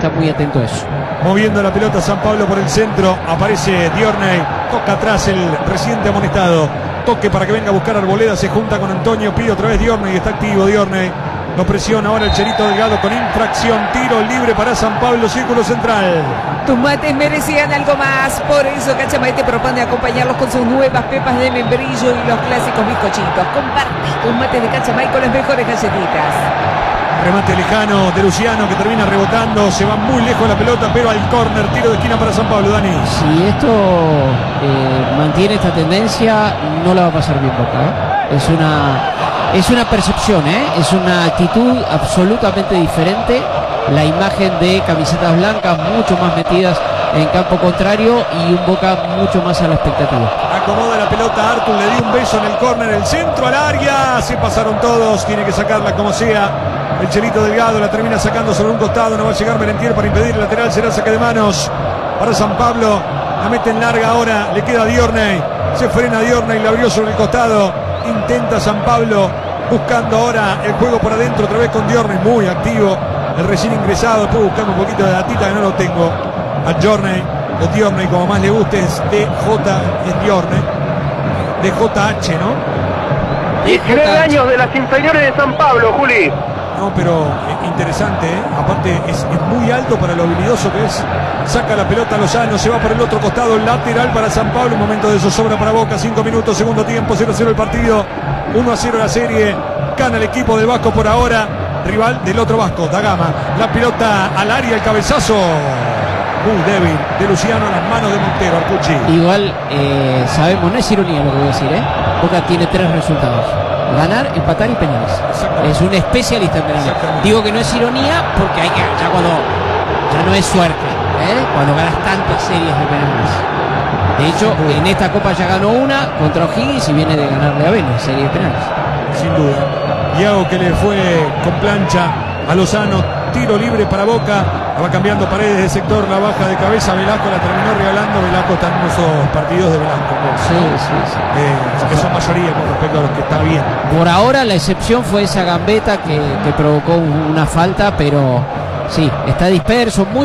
estar muy atento a eso. Moviendo la pelota San Pablo por el centro, aparece Diorney, toca atrás el reciente amonestado, toque para que venga a buscar Arboleda, se junta con Antonio, pide otra vez Diorney, está activo Diorney, lo presiona ahora el Cherito Delgado con infracción, tiro libre para San Pablo, círculo central. Tus mates merecían algo más, por eso Cachamay te propone acompañarlos con sus nuevas pepas de membrillo y los clásicos bizcochitos. Comparte tus mates de Cachamay con las mejores galletitas. Remate lejano de Luciano que termina rebotando, se va muy lejos la pelota, pero al córner, tiro de esquina para San Pablo, Dani. Si esto mantiene esta tendencia, no la va a pasar bien Boca, ¿eh? Es una percepción, es una actitud absolutamente diferente. La imagen de camisetas blancas mucho más metidas en campo contrario y un Boca mucho más a la expectativa. Acomoda la pelota Artur, le dio un beso en el córner, el centro al área, se pasaron todos, tiene que sacarla como sea. El Cherito Delgado la termina sacando sobre un costado, no va a llegar Merentier para impedir el lateral, será saque de manos para San Pablo. La mete en larga ahora, le queda Diorney, se frena Diorney, la abrió sobre el costado, intenta San Pablo, buscando ahora el juego por adentro, otra vez con Diorney, muy activo, el recién ingresado, después buscando un poquito de datita que no lo tengo, a Diorney, o Diorney como más le guste, es DJ, es Diorney, DJH, ¿no? 19 años de las inferiores de San Pablo, Juli. No, pero interesante, aparte es muy alto para lo habilidoso que es. Saca la pelota Lozano, se va por el otro costado, lateral para San Pablo, un momento de zozobra para Boca, 5 minutos, segundo tiempo, 0-0 el partido, 1-0 la serie, gana el equipo del Vasco por ahora, rival del otro Vasco, Da Gama, la pelota al área, el cabezazo muy débil de Luciano a las manos de Montero, Arcucci. Igual sabemos, no es ironía lo que voy a decir, Boca tiene 3 resultados: ganar, empatar y penales. Es un especialista en penales. Digo que no es ironía porque hay que, ya no es suerte, cuando ganas tantas series de penales. De hecho, en esta Copa ya ganó una contra O'Higgins y viene de ganarle a Vélez, serie de penales. Sin duda. Iago que le fue con plancha a Lozano, tiro libre para Boca, la va cambiando Paredes de sector, la baja de cabeza, Velasco la terminó regalando, Velasco está en esos partidos de Velasco. Sí. Que son mayoría con respecto a los que está bien. Por ahora la excepción fue esa gambeta que provocó una falta, pero sí, está disperso, muy